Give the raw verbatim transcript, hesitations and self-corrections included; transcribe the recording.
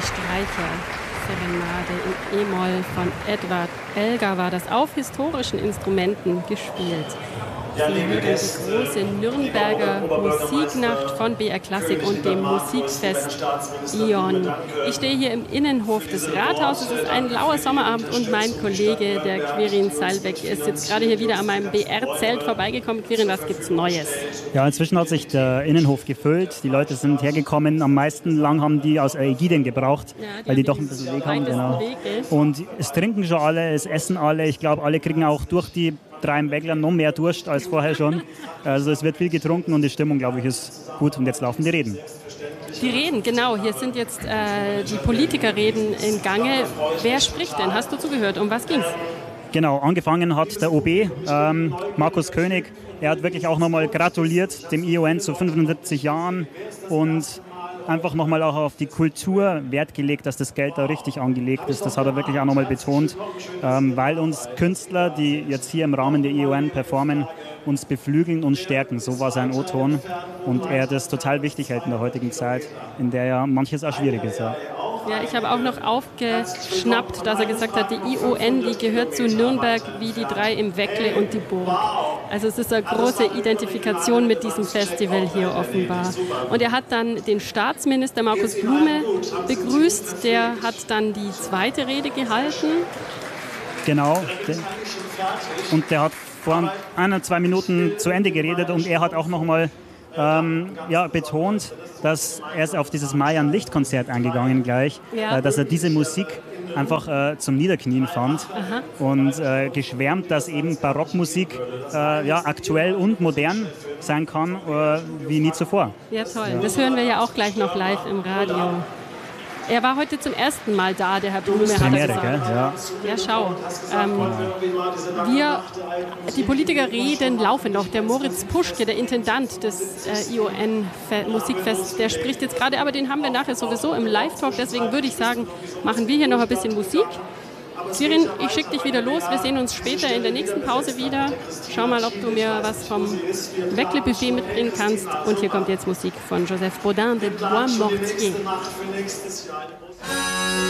Die Streicher-Serenade in E-Moll von Edward Elgar war das auf historischen Instrumenten gespielt. Sie hören die große Nürnberger Musiknacht von B R Klassik und dem Musikfest Ion. Ich stehe hier im Innenhof des Rathauses. Es ist ein lauer Sommerabend und mein Kollege, der Quirin Seilbeck, ist jetzt gerade hier wieder an meinem B R-Zelt vorbeigekommen. Quirin, was gibt's Neues? Ja, inzwischen hat sich der Innenhof gefüllt. Die Leute sind hergekommen. Am meisten lang haben die aus Ägidien gebraucht, ja, die weil die doch ein bisschen Weg haben. Genau. Weg, und es trinken schon alle, es essen alle. Ich glaube, alle kriegen auch durch die drei im Wägler noch mehr Durst als vorher schon. Also es wird viel getrunken und die Stimmung, glaube ich, ist gut. Und jetzt laufen die Reden. Die Reden, genau. Hier sind jetzt äh, die Politikerreden in Gange. Wer spricht denn? Hast du zugehört? Um was ging's? Genau, angefangen hat der O B, ähm, Markus König. Er hat wirklich auch nochmal gratuliert dem I O N zu fünfundsiebzig Jahren und einfach nochmal auch auf die Kultur Wert gelegt, dass das Geld da richtig angelegt ist. Das hat er wirklich auch nochmal betont, ähm, weil uns Künstler, die jetzt hier im Rahmen der I O N performen, uns beflügeln und stärken. So war sein O-Ton und er das total wichtig hält in der heutigen Zeit, in der ja manches auch schwierig ist. Ja. Ja, ich habe auch noch aufgeschnappt, dass er gesagt hat, die I O N, die gehört zu Nürnberg wie die drei im Weckle und die Burg. Also es ist eine große Identifikation mit diesem Festival hier offenbar. Und er hat dann den Staatsminister Markus Blume begrüßt, der hat dann die zweite Rede gehalten. Genau. Und der hat vor ein, zwei Minuten zu Ende geredet und er hat auch nochmal Ähm, ja, betont, dass er ist auf dieses Mayan-Licht-Konzert eingegangen gleich, ja. äh, dass er diese Musik einfach äh, zum Niederknien fand. Aha. Und äh, geschwärmt, dass eben Barockmusik äh, ja, aktuell und modern sein kann, äh, wie nie zuvor. Ja, toll. Ja. Das hören wir ja auch gleich noch live im Radio. Er war heute zum ersten Mal da, der Herr Blume. Premiere, gell? Ja. Ja, schau. Ähm, wir, die Politikerreden laufen noch. Der Moritz Puschke, der Intendant des äh, I O N-Musikfests, der spricht jetzt gerade, aber den haben wir nachher sowieso im Live-Talk. Deswegen würde ich sagen, machen wir hier noch ein bisschen Musik. Quirin, ich schicke dich wieder los. Wir sehen uns später in der nächsten Pause wieder. Schau mal, ob du mir was vom Weckle-Buffet mitbringen kannst. Und hier kommt jetzt Musik von Joseph Bodin de Bois-Mortier.